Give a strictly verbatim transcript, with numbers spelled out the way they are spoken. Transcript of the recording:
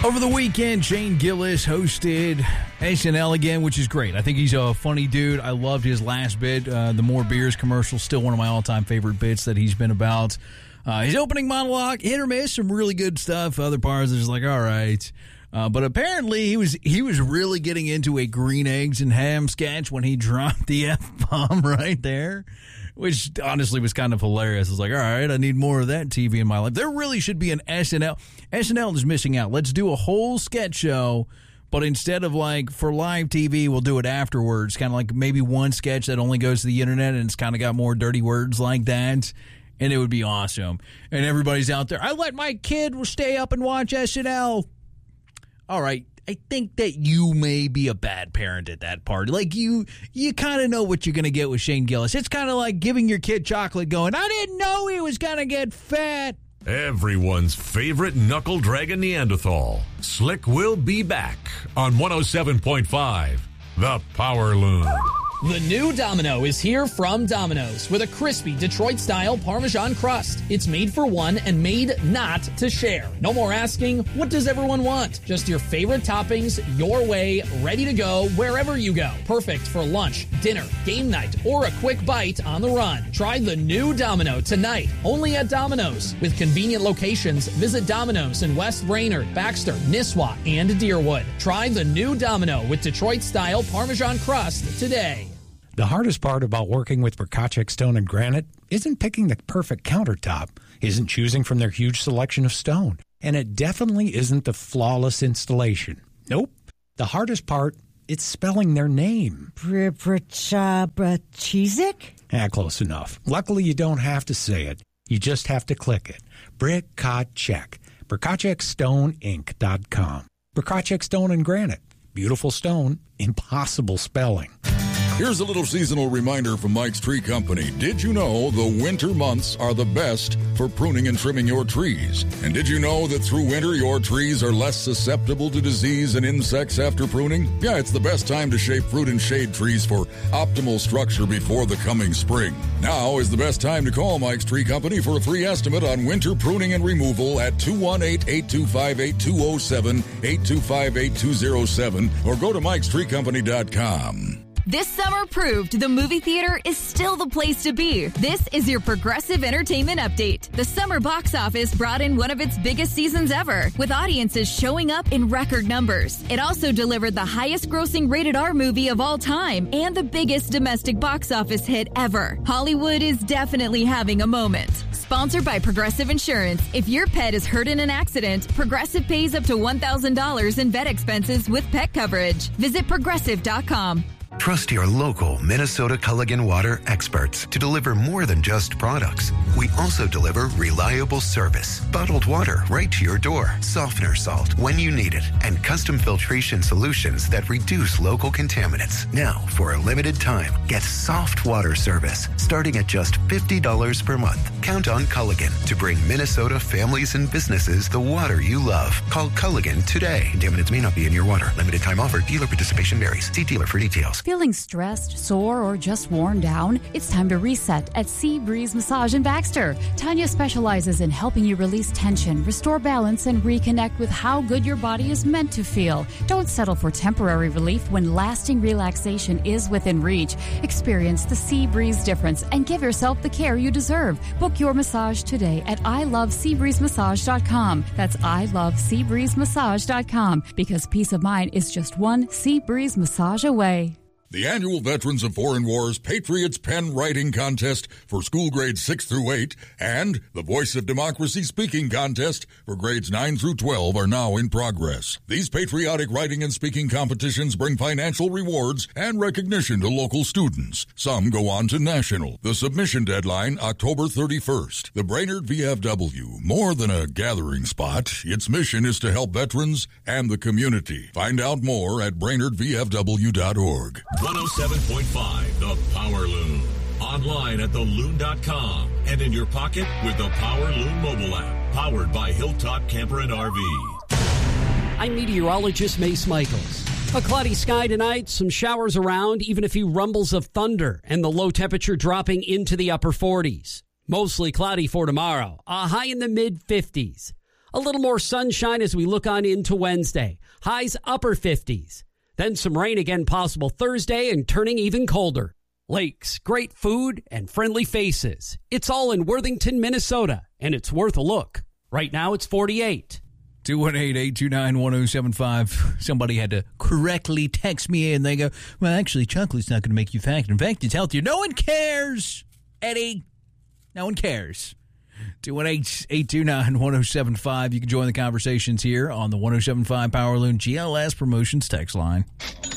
Over the weekend, Shane Gillis hosted S N L again, which is great. I think he's a funny dude. I loved his last bit, uh, the More Beers commercial, still one of my all-time favorite bits that he's been about. Uh, his opening monologue, hit or miss, some really good stuff. Other parts are just like, all right. Uh, but apparently he was he was really getting into a green eggs and ham sketch when he dropped the F-bomb right there, which honestly was kind of hilarious. I was like, all right, I need more of that T V in my life. There really should be an S N L. S N L is missing out. Let's do a whole sketch show, but instead of like for live T V, we'll do it afterwards. Kind of like maybe one sketch that only goes to the internet and it's kind of got more dirty words like that. And it would be awesome. And everybody's out there, I let my kid stay up and watch S N L. All right, I think that you may be a bad parent at that party. Like, you you kind of know what you're going to get with Shane Gillis. It's kind of like giving your kid chocolate going, I didn't know he was going to get fat. Everyone's favorite knuckle-dragging Neanderthal, Slick, will be back on one oh seven point five, The Power Loom. The new Domino is here from Domino's with a crispy Detroit-style Parmesan crust. It's made for one and made not to share. No more asking, what does everyone want? Just your favorite toppings, your way, ready to go wherever you go. Perfect for lunch, dinner, game night, or a quick bite on the run. Try the new Domino tonight, only at Domino's. With convenient locations, visit Domino's in West Brainerd, Baxter, Nisswa, and Deerwood. Try the new Domino with Detroit-style Parmesan crust today. The hardest part about working with Verkacek Stone and Granite isn't picking the perfect countertop, isn't choosing from their huge selection of stone, and it definitely isn't the flawless installation. Nope. The hardest part, it's spelling their name. Brachizek? Ah, close enough. Luckily, you don't have to say it. You just have to click it. Brikacek. Verkacek Stone Inc dot com. Verkacek Stone and Granite. Beautiful stone, impossible spelling. Here's a little seasonal reminder from Mike's Tree Company. Did you know the winter months are the best for pruning and trimming your trees? And did you know that through winter, your trees are less susceptible to disease and insects after pruning? Yeah, it's the best time to shape fruit and shade trees for optimal structure before the coming spring. Now is the best time to call Mike's Tree Company for a free estimate on winter pruning and removal at two one eight, eight two five, eight two zero seven, eight two five, eight two zero seven, or go to mikes tree company dot com. This summer proved the movie theater is still the place to be. This is your Progressive Entertainment Update. The summer box office brought in one of its biggest seasons ever, with audiences showing up in record numbers. It also delivered the highest grossing rated R movie of all time and the biggest domestic box office hit ever. Hollywood is definitely having a moment. Sponsored by Progressive Insurance. If your pet is hurt in an accident, Progressive pays up to one thousand dollars in vet expenses with pet coverage. Visit progressive dot com. Trust your local Minnesota Culligan Water experts to deliver more than just products. We also deliver reliable service, bottled water right to your door, softener salt when you need it, and custom filtration solutions that reduce local contaminants. Now, for a limited time, get soft water service starting at just fifty dollars per month. Count on Culligan to bring Minnesota families and businesses the water you love. Call Culligan today. Contaminants may not be in your water. Limited time offer. Dealer participation varies. See dealer for details. Feeling stressed, sore, or just worn down? It's time to reset at Sea Breeze Massage in Baxter. Tanya specializes in helping you release tension, restore balance, and reconnect with how good your body is meant to feel. Don't settle for temporary relief when lasting relaxation is within reach. Experience the Sea Breeze difference and give yourself the care you deserve. Book your massage today at I love sea breeze massage dot com. That's I love sea breeze massage dot com, because peace of mind is just one Sea Breeze massage away. The annual Veterans of Foreign Wars Patriots Pen Writing Contest for school grades six through eight and the Voice of Democracy Speaking Contest for grades nine through twelve are now in progress. These patriotic writing and speaking competitions bring financial rewards and recognition to local students. Some go on to national. The submission deadline, October thirty-first. The Brainerd V F W, more than a gathering spot, its mission is to help veterans and the community. Find out more at brainerd v f w dot org. one oh seven point five, The Power Loom. Online at the loon dot com and in your pocket with the Power Loom mobile app. Powered by Hilltop Camper and R V. I'm meteorologist Mace Michaels. A cloudy sky tonight, some showers around, even a few rumbles of thunder, and the low temperature dropping into the upper forties. Mostly cloudy for tomorrow, a high in the mid fifties. A little more sunshine as we look on into Wednesday. Highs upper fifties. Then some rain again possible Thursday and turning even colder. Lakes, great food, and friendly faces. It's all in Worthington, Minnesota, and it's worth a look. Right now it's forty-eight. two one eight, eight two nine, one oh seven five. Somebody had to correctly text me and they go, well, actually, chocolate's not going to make you fat. In fact, it's healthier. No one cares, Eddie. No one cares. two one eight, eight two nine, one oh seven five. You can join the conversations here on the one oh seven point five Power Loon G L S Promotions text line.